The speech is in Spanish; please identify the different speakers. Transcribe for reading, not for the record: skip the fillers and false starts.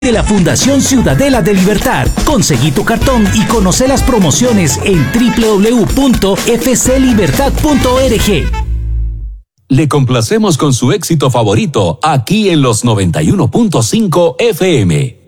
Speaker 1: de la Fundación Ciudadela de Libertad. Conseguí tu cartón y conoce las promociones en www.fclibertad.org.
Speaker 2: Le complacemos con su éxito favorito aquí en los 91.5 FM.